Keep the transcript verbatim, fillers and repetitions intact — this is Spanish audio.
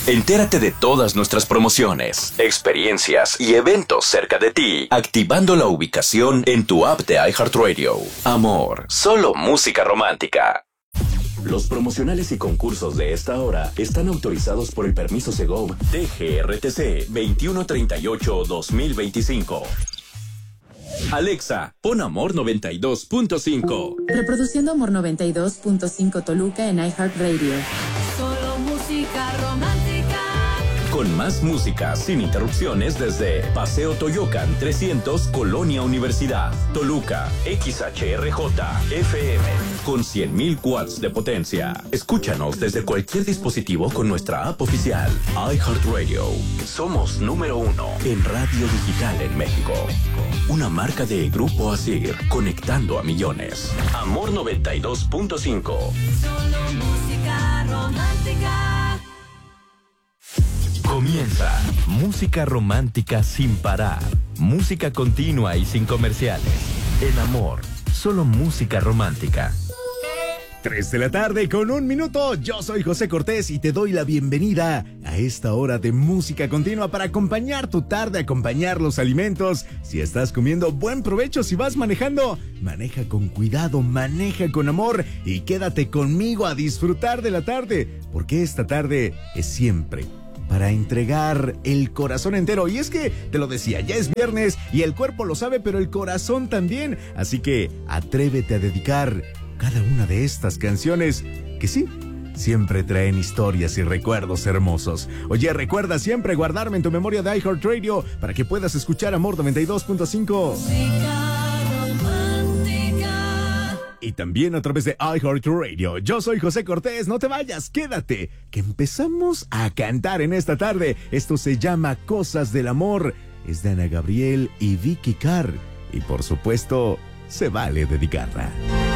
Entérate de todas nuestras promociones, experiencias y eventos cerca de ti, activando la ubicación en tu app de iHeartRadio. Amor, solo música romántica. Los promocionales y concursos de esta hora están autorizados por el permiso Segov T G R T C veintiuno treinta y ocho guión dos mil veinticinco. Alexa, pon Amor noventa y dos punto cinco. Reproduciendo Amor noventa y dos punto cinco Toluca en iHeartRadio. Solo música romántica. Con más música sin interrupciones desde Paseo Toyocan trescientos, Colonia Universidad, Toluca, X H R J F M, con cien mil watts de potencia. Escúchanos desde cualquier dispositivo con nuestra app oficial, iHeartRadio. Somos número uno en radio digital en México. Una marca de Grupo Asir, conectando a millones. Amor noventa y dos punto cinco. Solo música romántica. Comienza Música Romántica Sin Parar. Música continua y sin comerciales. En Amor, solo música romántica. Tres de la tarde con un minuto. Yo soy José Cortés y te doy la bienvenida a esta hora de música continua para acompañar tu tarde, acompañar los alimentos. Si estás comiendo, buen provecho. Si vas manejando, maneja con cuidado, maneja con amor y quédate conmigo a disfrutar de la tarde, porque esta tarde es siempre para entregar el corazón entero. Y es que, te lo decía, ya es viernes y el cuerpo lo sabe, pero el corazón también. Así que atrévete a dedicar cada una de estas canciones que sí, siempre traen historias y recuerdos hermosos. Oye, recuerda siempre guardarme en tu memoria de iHeartRadio para que puedas escuchar Amor noventa y dos punto cinco. Y también a través de iHeartRadio. Yo soy José Cortés, no te vayas, quédate, que empezamos a cantar en esta tarde. Esto se llama Cosas del Amor. Es de Ana Gabriel y Vicky Carr. Y por supuesto, se vale dedicarla.